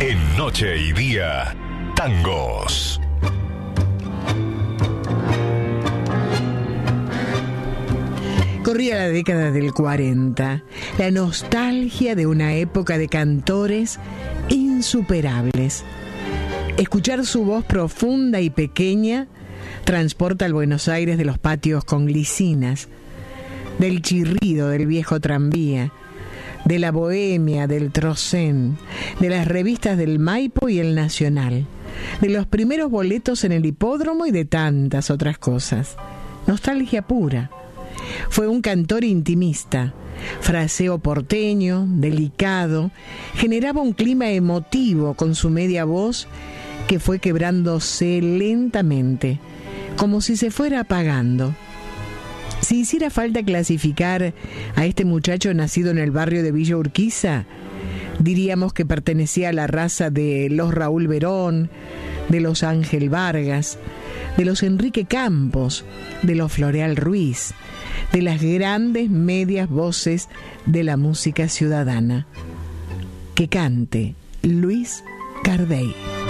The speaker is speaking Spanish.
En Noche y Día, tangos. Corría la década del 40, la nostalgia de una época de cantores insuperables. Escuchar su voz profunda y pequeña transporta al Buenos Aires de los patios con glicinas, del chirrido del viejo tranvía, de la bohemia del Trocén, de las revistas del Maipo y el Nacional, de los primeros boletos en el hipódromo y de tantas otras cosas. Nostalgia pura. Fue un cantor intimista, fraseo porteño, delicado, generaba un clima emotivo con su media voz que fue quebrándose lentamente, como si se fuera apagando. Si hiciera falta clasificar a este muchacho nacido en el barrio de Villa Urquiza, diríamos que pertenecía a la raza de los Raúl Verón, de los Ángel Vargas, de los Enrique Campos, de los Floreal Ruiz, de las grandes medias voces de la música ciudadana. Que cante Luis Cardey.